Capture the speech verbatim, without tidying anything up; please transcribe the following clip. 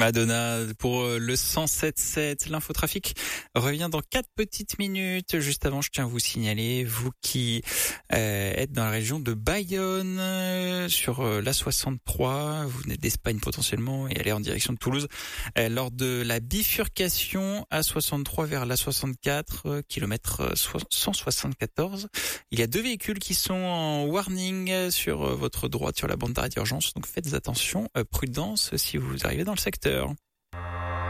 Madonna pour le cent sept sept. L'infotrafic revient dans quatre petites minutes. Juste avant, je tiens à vous signaler, vous qui euh, êtes dans la région de Bayonne, euh, sur euh, l'A soixante-trois, vous venez d'Espagne potentiellement et allez en direction de Toulouse, euh, lors de la bifurcation A soixante-trois vers l'A soixante-quatre, euh, kilomètre cent soixante-quatorze. Il y a deux véhicules qui sont en warning sur euh, votre droite, sur la bande d'arrêt d'urgence, donc faites attention, euh, prudence si vous arrivez dans le secteur.